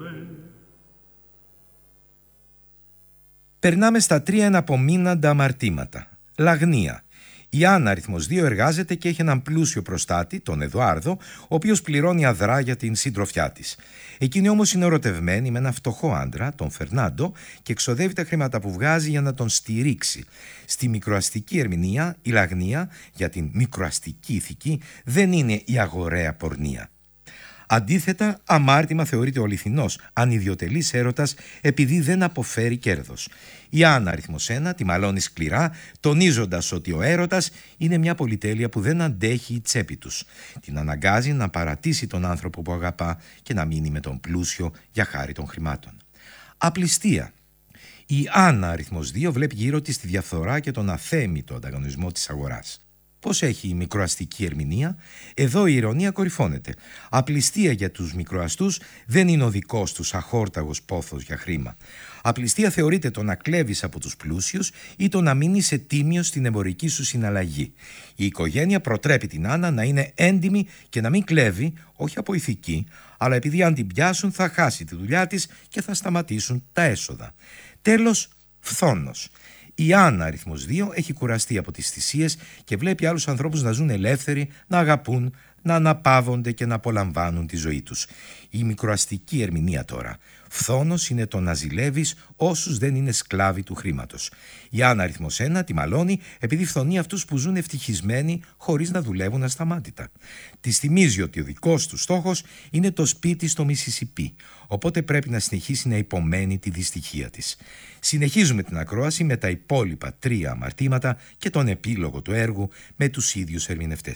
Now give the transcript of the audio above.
Περνάμε στα 3 εναπομείναντα αμαρτήματα. Λαγνία. Η Άννα αριθμός 2 εργάζεται και έχει έναν πλούσιο προστάτη, τον Εδουάρδο, ο οποίος πληρώνει αδρά για την συντροφιά της. Εκείνη όμως είναι ερωτευμένη με ένα φτωχό άντρα, τον Φερνάντο, και εξοδεύει τα χρήματα που βγάζει για να τον στηρίξει. Στη μικροαστική ερμηνεία, η λαγνία για την μικροαστική ηθική δεν είναι η αγοραία πορνεία. Αντίθετα, αμάρτημα θεωρείται ο αληθινός, ανιδιοτελής έρωτας, επειδή δεν αποφέρει κέρδος. Η Άννα αριθμός 1 τη μαλώνει σκληρά, τονίζοντας ότι ο έρωτας είναι μια πολυτέλεια που δεν αντέχει η τσέπη τους. Την αναγκάζει να παρατήσει τον άνθρωπο που αγαπά και να μείνει με τον πλούσιο για χάρη των χρημάτων. Απληστία. Η Άννα αριθμός 2 βλέπει γύρω της τη διαφθορά και τον αθέμητο ανταγωνισμό της αγοράς. Πώς έχει η μικροαστική ερμηνεία? Εδώ η ηρωνία κορυφώνεται. Απληστία για τους μικροαστούς δεν είναι ο δικός τους αχόρταγος πόθος για χρήμα. Απληστία θεωρείται το να κλέβεις από τους πλούσιους ή το να μείνεις τίμιος στην εμπορική σου συναλλαγή. Η οικογένεια προτρέπει την Άννα να είναι έντιμη και να μην κλέβει, όχι από ηθική, αλλά επειδή αν την πιάσουν θα χάσει τη δουλειά της και θα σταματήσουν τα έσοδα. Τέλος, φθόνος. Η Άννα αριθμός 2 έχει κουραστεί από τις θυσίες και βλέπει άλλους ανθρώπους να ζουν ελεύθεροι, να αγαπούν, να αναπαύονται και να απολαμβάνουν τη ζωή τους. Η μικροαστική ερμηνεία τώρα. Φθόνος είναι το να ζηλεύεις όσους δεν είναι σκλάβοι του χρήματος. Η Άννα αριθμός 1 τη μαλώνει επειδή φθονεί αυτούς που ζουν ευτυχισμένοι χωρίς να δουλεύουν ασταμάτητα. Της θυμίζει ότι ο δικός του στόχος είναι το σπίτι στο Μισισιπί, οπότε πρέπει να συνεχίσει να υπομένει τη δυστυχία της. Συνεχίζουμε την ακρόαση με τα υπόλοιπα 3 αμαρτήματα και τον επίλογο του έργου με τους ίδιους ερμηνευτές.